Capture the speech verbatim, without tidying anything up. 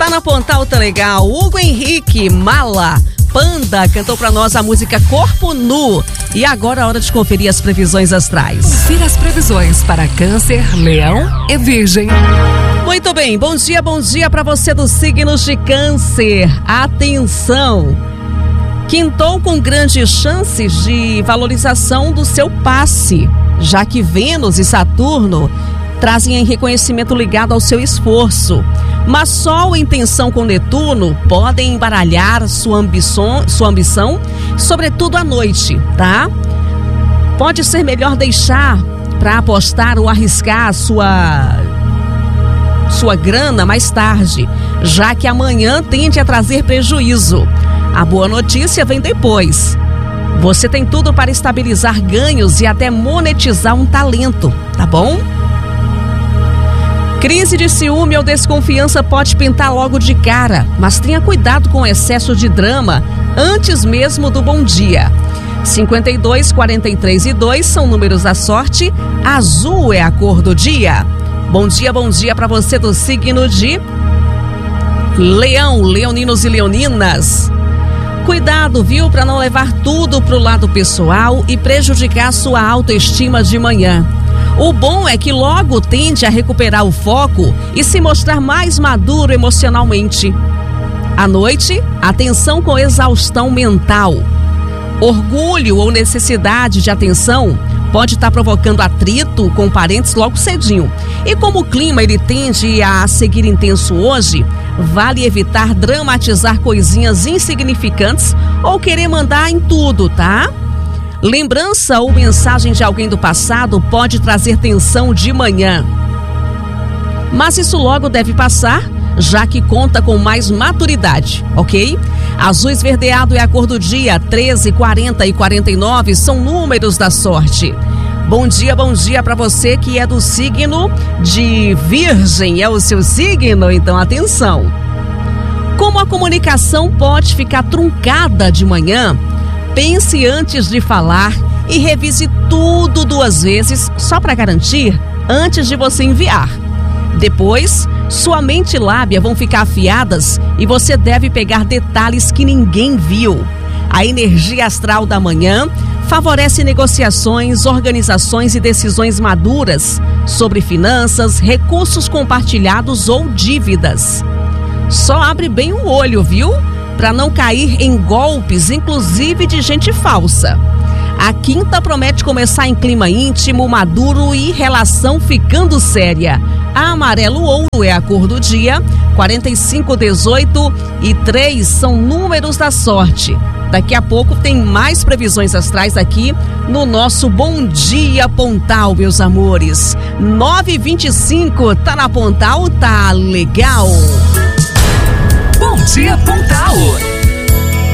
Tá na Pontal, tá legal. Hugo Henrique, Mala, Panda, cantou pra nós a música Corpo Nu. E agora é hora de conferir as previsões astrais. Confira as previsões para Câncer, Leão e Virgem. Muito bem, bom dia, bom dia pra você dos signos de Câncer. Atenção! Quintou com grandes chances de valorização do seu passe, já que Vênus e Saturno trazem em reconhecimento ligado ao seu esforço. Mas Sol em tensão com Netuno podem embaralhar sua ambição, sua ambição, sobretudo à noite, tá? Pode ser melhor deixar para apostar ou arriscar a sua, sua grana mais tarde, já que amanhã tende a trazer prejuízo. A boa notícia vem depois. Você tem tudo para estabilizar ganhos e até monetizar um talento, tá bom? Crise de ciúme ou desconfiança pode pintar logo de cara, mas tenha cuidado com o excesso de drama antes mesmo do bom dia. cinquenta e dois, quarenta e três e dois são números da sorte, azul é a cor do dia. Bom dia, bom dia para você do signo de Leão, leoninos e leoninas. Cuidado, viu, para não levar tudo pro lado pessoal e prejudicar sua autoestima de manhã. O bom é que logo tende a recuperar o foco e se mostrar mais maduro emocionalmente. À noite, atenção com exaustão mental. Orgulho ou necessidade de atenção pode estar provocando atrito com parentes logo cedinho. E como o clima ele tende a seguir intenso hoje, vale evitar dramatizar coisinhas insignificantes ou querer mandar em tudo, tá? Lembrança ou mensagem de alguém do passado pode trazer tensão de manhã. Mas isso logo deve passar, já que conta com mais maturidade, ok? Azul esverdeado é a cor do dia, treze, quarenta e quarenta e nove são números da sorte. Bom dia, bom dia para você que é do signo de Virgem, é o seu signo, então atenção. Como a comunicação pode ficar truncada de manhã, pense antes de falar e revise tudo duas vezes, só para garantir, antes de você enviar. Depois, sua mente e lábia vão ficar afiadas e você deve pegar detalhes que ninguém viu. A energia astral da manhã favorece negociações, organizações e decisões maduras sobre finanças, recursos compartilhados ou dívidas. Só abre bem o olho, viu? Para não cair em golpes, inclusive de gente falsa. A quinta promete começar em clima íntimo, maduro e relação ficando séria. A amarelo ouro é a cor do dia, quarenta e cinco, dezoito e três são números da sorte. Daqui a pouco tem mais previsões astrais aqui no nosso Bom Dia Pontal, meus amores. nove e vinte e cinco, tá na Pontal, tá legal. Bom Dia Pontal.